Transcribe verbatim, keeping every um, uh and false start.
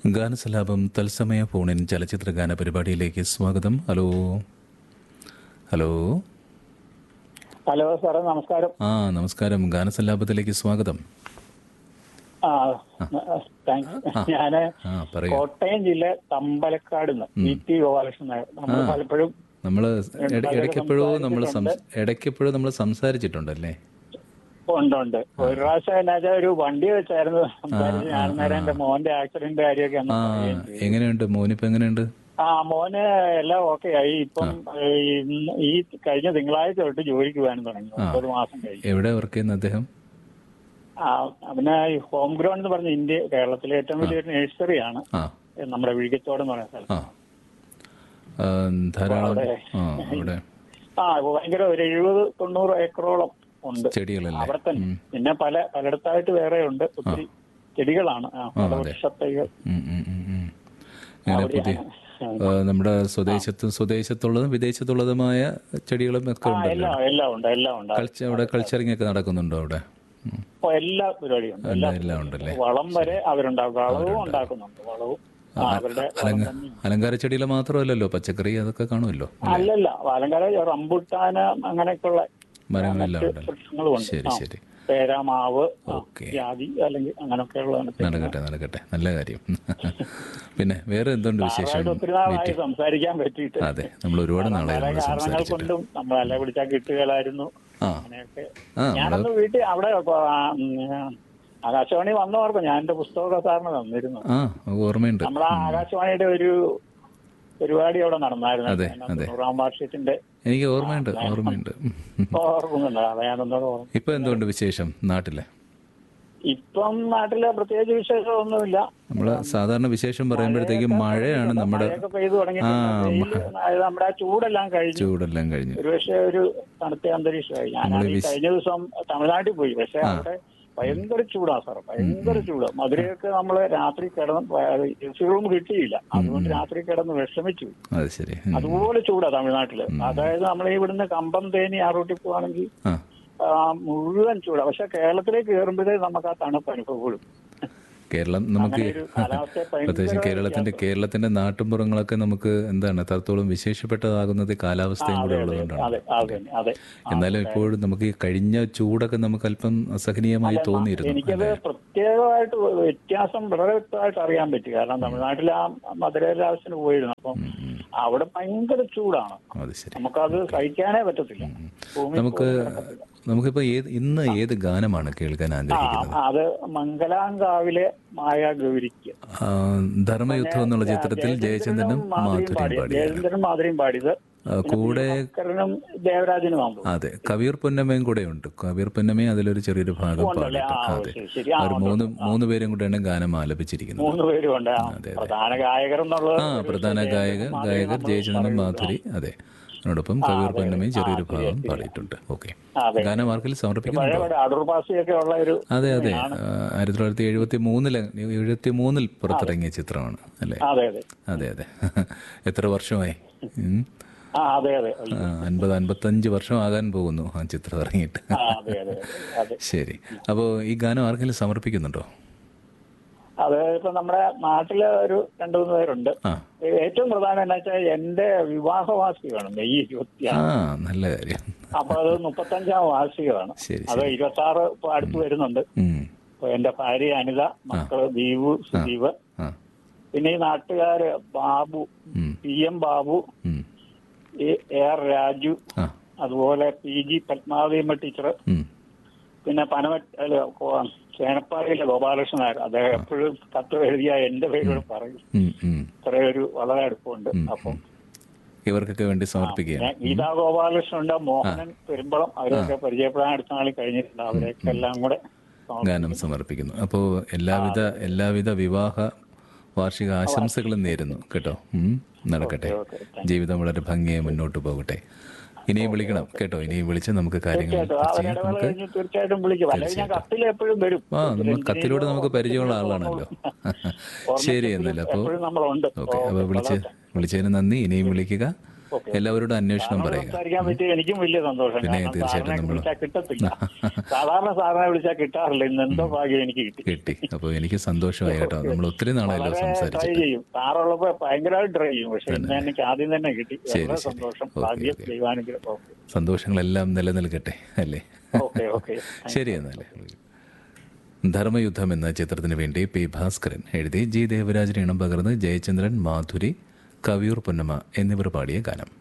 ഗാനസലാപം തത്സമയ ഫോണിൻ ചലച്ചിത്ര ഗാന പരിപാടിയിലേക്ക് സ്വാഗതം. ഹലോ ഹലോ ഹലോ സാറേ, നമസ്കാരം. ആ നമസ്കാരം. ഗാനസലാപത്തിലേക്ക് സ്വാഗതം. ആ താങ്ക്സ്. ഞാന് ആ പറയൂ. കോട്ടയം ജില്ല തമ്പലക്കാട് വി ടി ഗോപാലകൃഷ്ണൻ നായർ. നമ്മൾ പലപ്പോഴും നമ്മൾ ഇടയ്ക്കെപ്പോഴോ നമ്മൾ ഇടയ്ക്കെപ്പോഴോ നമ്മൾ സംസാരിച്ചിട്ടുണ്ടല്ലേ? ഉണ്ട് ഉണ്ട് ഒരു പ്രാവശ്യം എന്നാ ഒരു വണ്ടി വെച്ചായിരുന്നു സംസാരിച്ച്. ഞാൻ നേരം എന്റെ മോന്റെ ആക്സിഡന്റ് കാര്യമൊക്കെ ആ എങ്ങനെയുണ്ട് മോനിപ്പോ? എങ്ങനെയുണ്ട്? ആ മോന് എല്ലാം ഓക്കെ ആയി. ഇപ്പം ഈ- ഈ കഴിഞ്ഞ തിങ്കളാഴ്ച തൊട്ട് ജോലിക്ക് പോകാൻ തുടങ്ങി. ഒമ്പത് മാസം കഴിഞ്ഞു. എവിടെ വർക്ക് ചെയ്യുന്ന അദ്ദേഹം? ആ അവന് ഈ ഹോം ഗ്രൗണ്ട് എന്ന് പറഞ്ഞ ഇന്ത്യ കേരളത്തിലെ ഏറ്റവും വലിയൊരു നഴ്സറിയാണ് ആ നമ്മുടെ വിഴിക്കത്തോട് എന്ന് പറയുന്ന സ്ഥലം. ആ ആ, ധാരാളം ആ അവിടെ ആ ഭയങ്കര ഒരു എഴുപത് തൊണ്ണൂറ് ഏക്കറോളം ഉണ്ട് ചെടികളല്ലേ? അവിടെ തന്നെ. പിന്നെ പല പലയിടത്തായിട്ട് വേറെ ഉണ്ട്. ഒത്തിരി ചെടികളാണ്. ആ, പല വൃക്ഷത്തൈകൾ ഉം, ഉം, ഉം, ഉം. അങ്ങനെ പുതിയ ആ, നമ്മുടെ സ്വദേശത്തും സ്വദേശത്തുള്ളതും വിദേശത്തുള്ളതുമായ ചെടികളും ഒക്കെ ആ ഉണ്ടല്ലോ. എല്ലാം എല്ലാം ഉണ്ട് എല്ലാം ഉണ്ട്. കൾച്ച അവിടെ കൾച്ചറിങ് ഒക്കെ നടക്കുന്നുണ്ടോ അവിടെ? ഉം. ഇപ്പൊ എല്ലാ പരിപാടിയും ഉണ്ട്. എല്ലാം എല്ലാം ഉണ്ടല്ലേ? വളം വരെ അവരുണ്ടാക്കും. വളവും ഉണ്ടാക്കുന്നുണ്ട്. വളവും ആ, അവരുടെ വളം അലങ്ക തന്നെ. അലങ്കാര ചെടികൾ മാത്രമല്ലല്ലോ, പച്ചക്കറി അതൊക്കെ കാണുമല്ലോ. അല്ലല്ല, അലങ്കാര റംബുട്ടാന് അങ്ങനെയൊക്കെയുള്ള മരങ്ങളെല്ലാം ഉണ്ടല്ലോ. വൃക്ഷങ്ങളും ഉണ്ട്. ശരി ആ, ശരി. പേര, മാവ്, ആ, ഓക്കെ. ജാതി അല്ലെങ്കിൽ അങ്ങനെയൊക്കെയുള്ള നടക്കട്ടെ നടക്കട്ടെ, നല്ല കാര്യം. പിന്നെ വേറെ എന്തുണ്ട് വിശേഷം? ഒത്തിരി നാളായി സംസാരിക്കാൻ പറ്റിയിട്ട്. അതെ, നമ്മൾ ഒരുപാട് നാളായി പല നമ്മൾ കാരണങ്ങൾ സംസാരിച്ചിട്ട്. കൊണ്ടും നമ്മൾ അല്ല വിളിച്ചാൽ കിട്ടുകയില്ലായിരുന്നു. ആ അങ്ങനെയൊക്കെ ആ ഞാനന്ന് വീട്ടിൽ അവിടെ ആ, ഉം, ആകാശവാണി വന്നവർക്ക് ഞാൻ എന്റെ പുസ്തകമൊക്കെ സാറിന് തന്നിരുന്നു. ആ ഓർമ്മയുണ്ട്. നമ്മളെ ആകാശവാണിയുടെ ഒരു പരിപാടി അവിടെ നടന്നായിരുന്നു. അതെ, അതിനകത്ത് അതെ. നൂറാം വാർഷികത്തിന്റെ എനിക്ക് ഓർമ്മയുണ്ട് ഓർമ്മയുണ്ട്. ഓർക്കുന്നുണ്ട്. അത് ഞാനൊന്നും ഓർമ്മ. ഇപ്പൊ എന്തുകൊണ്ട് വിശേഷം നാട്ടിലെ? ഇപ്പം നാട്ടില് പ്രത്യേകിച്ച് വിശേഷമൊന്നുമില്ല. നമ്മള് സാധാരണ വിശേഷം പറയുമ്പോഴത്തേക്കും മഴയാണ് നമ്മുടെ. മഴയൊക്കെ പെയ്തു ആ തുടങ്ങിയിട്ടുണ്ട്. വെയില്, അതായത് നമ്മുടെ ആ ചൂടെല്ലാം കഴിഞ്ഞു. ചൂടെല്ലാം കഴിഞ്ഞു. ഒരുപക്ഷെ ഒരു തണുത്ത അന്തരീക്ഷമായി. ഞാനാണെങ്കിൽ കഴിഞ്ഞ ദിവസം തമിഴ്നാട്ടിൽ പോയി. പക്ഷെ അവിടെ ഭയങ്കര ചൂടാ സാർ, ഭയങ്കര ചൂട്. മധുരയൊക്കെ നമ്മള് രാത്രി കിടന്ന് എസികളും കിട്ടിയില്ല. അതുകൊണ്ട് രാത്രി കിടന്ന് വിഷമിച്ചു. അത് ശരി. ഉം. അതുപോലെ ചൂടാ തമിഴ്നാട്ടില്. അതായത് നമ്മൾ ഇവിടുന്ന് കമ്പം തേനി ആ റൂട്ടിൽ പോവാണെങ്കിൽ ആ ആ, മുഴുവൻ ചൂടാ. പക്ഷെ കേരളത്തിലേക്ക് കയറുമ്പോഴേ നമുക്ക് ആ തണുപ്പ് അനുഭവപ്പെടും. കേരളം നമുക്ക് അങ്ങനെ ഒരു കാലാവസ്ഥ പ്രത്യേകിച്ച് ഭയങ്കര കേരളത്തിന്റെ കേരളത്തിന്റെ നാട്ടുമ്പുറങ്ങളൊക്കെ നമുക്ക് എന്താണ് അത്രത്തോളം വിശേഷപ്പെട്ടതാകുന്നത് കാലാവസ്ഥയും കൂടെ അതെ ഉള്ളതുകൊണ്ടാണ്. അതെ അതെ അതെ. എന്നാലും ഇപ്പോഴും നമുക്ക് ഈ കഴിഞ്ഞ ചൂടൊക്കെ നമുക്ക് അല്പം അസഹനീയമായി തോന്നിയിരുന്നു എനിക്കത് അല്ലേ? പ്രത്യേകമായിട്ട് വ്യത്യാസം വളരെ വ്യക്തമായിട്ട് അറിയാൻ പറ്റി. കാരണം തമിഴ്നാട്ടിൽ ആ മധുരരാജന് പോയിരുന്നു. അപ്പം അവിടെ ഭയങ്കര ചൂടാണ്. അത് ശരി. നമുക്കത് സഹിക്കാനേ പറ്റത്തില്ല. ഭൂമി നമുക്ക് നമുക്കിപ്പോ ഏത് ഇന്ന് ഏത് ഗാനമാണ് കേൾക്കാൻ ആ ആഗ്രഹിക്കുന്നത്? അത് മംഗലാംകാവിലെ മായാഗൗരിക്ക് ആ, ധർമ്മയുദ്ധം എന്നുള്ള ചിത്രത്തിൽ ജയചന്ദ്രനും മാധുരിയും പാടിയത്. ജയചന്ദ്രനും മാധുരിയും പാടിയത്. ആ, കൂടെ ഭാസ്കരനും ദേവരാജനും ആകും. അതെ, കബീർ പൊന്നമ്മയും കൂടെ ഉണ്ട്. കബീർ പൊന്നമ്മയും അതിലൊരു ചെറിയൊരു ഭാഗം ഉണ്ടല്ലേ? ആ, പാടിയിട്ട്. ഓ, അതെ, ശരി, ശരി. ആ, അവർ ഉണ്ട്, മൂന്ന് ഉണ്ട്. മൂന്ന് പേരും കൂടെയാണ് ഗാനം ആലപിച്ചിരിക്കുന്നത്. മൂന്ന് പേരും ഉണ്ട്. ആ, അതെ, അതെ. പ്രധാന ഗായകർ എന്നുള്ളത് ആ പ്രധാന ഗായകർ ഗായകർ ജയചന്ദ്രനും മാധുരി. അതെ, അതിനോടൊപ്പം കബീർ പൊന്നമ്മയും ചെറിയൊരു ഭാഗം പാടിയിട്ടുണ്ട്. ഓക്കെ, അതെ. ഗാനം ആർക്കിൽ സമർപ്പിക്കുന്നുണ്ടോ? പഴയ അടൂർ പാസിയൊക്കെ ഉള്ള ഒരു അതെ അതെ, ആയിരത്തി തൊള്ളായിരത്തി എഴുപത്തി മൂന്നില് എഴുപത്തി മൂന്നിൽ പുറത്തിറങ്ങിയ ചിത്രമാണ് അല്ലേ? അതെ അതെ അതെ അതെ. എത്ര വർഷമായി? ഉം. ആ അതെ അതെ ആ, അൻപത് അൻപത്തഞ്ച് വർഷം ആകാൻ പോകുന്നു ആ ചിത്രം ഇറങ്ങിയിട്ട്. ആ, അതെ അതെ അതെ. ശരി. അപ്പോൾ ഈ ഗാനം ആർക്കെങ്കിലും സമർപ്പിക്കുന്നുണ്ടോ? അത് ഇപ്പൊ നമ്മുടെ നാട്ടില് ഒരു രണ്ടു മൂന്ന് പേരുണ്ട്. ആ ഏറ്റവും പ്രധാനം എന്താ വെച്ചാൽ എന്റെ വിവാഹവാർഷികമാണ് മെയ് ഇരുപത്തി ആ ആറ്. നല്ല കാര്യം. അപ്പൊ അത് മുപ്പത്തഞ്ചാം വാർഷികമാണ്. ശരി അത് ശരി. ഇരുപത്തി ആറ് ഇപ്പൊ അടുത്ത് വരുന്നുണ്ട്. ഉം. അപ്പൊ എന്റെ ഭാര്യ അനിത, മക്കള് ദീപു, സുദീപ്, ആ പിന്നെ ഈ നാട്ടുകാര് ബാബു, ഉം. പി എം ബാബു, ഉം. എ ആർ രാജു, ആ അതുപോലെ പി ജി പത്മാവതിയമ്മ ടീച്ചർ, ഉം. പിന്നെ പനമറ്റ ചേനപ്പാടിയിലെ ഗോപാലകൃഷ്ണൻ നായർ. അദ്ദേഹം എപ്പോഴും കത്ത് എഴുതിയ എന്റെ പേരോട് പറയും. ഉം. ഉം. ഇത്രയൊരു വളരെ അടുപ്പമുണ്ട്. ഉം. അപ്പം ഇവർക്കൊക്കെ വേണ്ടി സമർപ്പിക്കുകയാണ്. ഞാൻ ഗീതാ ഗോപാലകൃഷ്ണൻ ഉണ്ട്, മോഹനൻ പെരുമ്പളം, അവരെയൊക്കെ പരിചയപ്പെടാൻ അടുത്ത നാളിൽ കഴിഞ്ഞിട്ടുണ്ട്. അവരെയൊക്കെ എല്ലാം കൂടെ ഗാനം സമർപ്പിക്കുന്നു. അപ്പോൾ എല്ലാവിധ എല്ലാവിധ വിവാഹ വാർഷിക ആശംസകളും നേരുന്നു കേട്ടോ. ഉം. നടക്കട്ടെ, ജീവിതം വളരെ ഭംഗിയായി മുന്നോട്ട് പോകട്ടെ. ഇനിയും വിളിക്കണം കേട്ടോ. ഇനിയും വിളിച്ച് നമുക്ക് കാര്യങ്ങൾ തീർച്ചയായിട്ടും ആ ചെയ്യാം. ഇടവേള നമുക്ക് കഴിഞ്ഞ് തീർച്ചയായിട്ടും വിളിക്കും. അല്ലെങ്കിൽ ഞാൻ കത്തിൽ എപ്പോഴും വരും. ആ നമുക്ക് കത്തിലൂടെ നമുക്ക് പരിചയമുള്ള ആളാണല്ലോ. ശരി, എന്നല്ല അപ്പോൾ എപ്പോഴും നമ്മളുണ്ട്. ഓക്കെ. അപ്പോൾ വിളിച്ച് വിളിച്ചതിന് നന്ദി. ഇനിയും വിളിക്കുക. എല്ലാവരോടും അന്വേഷണം പറയുക. സംസാരിക്കാൻ പറ്റിയ എനിക്കും വലിയ സന്തോഷം. പിന്നെ കാരണം തീർച്ചയായിട്ടും സാറിനെ നമ്മൾ വിളിച്ചാൽ കിട്ടത്തില്ല. സാധാരണ സാറിനെ വിളിച്ചാൽ കിട്ടാറില്ല. ഇന്ന് എന്തോ ഭാഗ്യം എനിക്ക് കിട്ടി. കിട്ടി. അപ്പോൾ എനിക്ക് സന്തോഷമായി കേട്ടോ. നമ്മൾ ഒത്തിരി നാളായല്ലോ വളരെ ട്രൈ സംസാരിച്ചിട്ട്. ചെയ്യും. സാറുള്ളപ്പോ ഭയങ്കരമായിട്ട് ട്രൈ ചെയ്യും. പക്ഷെ ഇന്ന് എനിക്ക് ആദ്യം തന്നെ കിട്ടി. വളരെ സന്തോഷം. ഭാഗ്യം, ദൈവാനുഗ്രഹം. സന്തോഷങ്ങളെല്ലാം നിലനിൽക്കട്ടെ അല്ലേ? ഓക്കെ ഓക്കെ ശരി. എന്നാൽ ധർമ്മയുദ്ധം എന്ന ചിത്രത്തിന് വേണ്ടി പി ഭാസ്കരൻ എഴുതി ജി ദേവരാജൻ ഇണം പകർന്ന് ജയചന്ദ്രൻ, മാധുരി, കവിയൂർ പൊന്നമ്മ എന്നിവർ പാടിയ ഗാനം.